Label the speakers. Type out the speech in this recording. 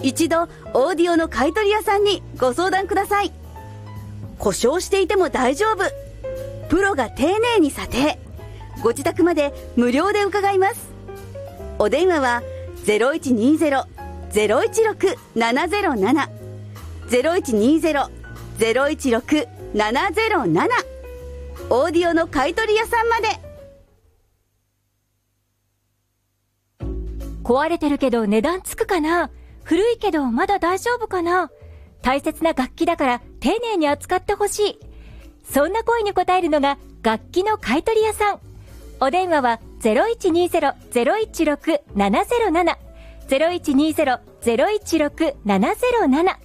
Speaker 1: 一度オーディオの買取屋さんにご相談ください。故障していても大丈夫。プロが丁寧に査定。ご自宅まで無料で伺います。お電話は 0120-016-707 0120-016-707 オーディオの買取屋さんまで。
Speaker 2: 壊れてるけど値段つくかな、古いけどまだ大丈夫かな、大切な楽器だから丁寧に扱ってほしい。そんな声に応えるのが楽器の買取屋さん。お電話は 0120-016-707 0120-016-707